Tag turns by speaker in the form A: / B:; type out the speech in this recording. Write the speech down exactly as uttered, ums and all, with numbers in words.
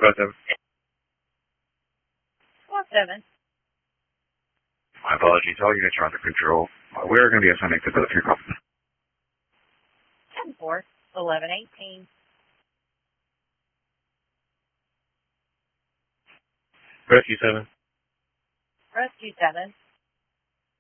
A: Squad seven.
B: Squad seven.
A: My apologies. All units are under control. We're going to be assigning to the three call.
B: ten four, eleven eighteen.
A: Rescue seven.
B: Rescue seven.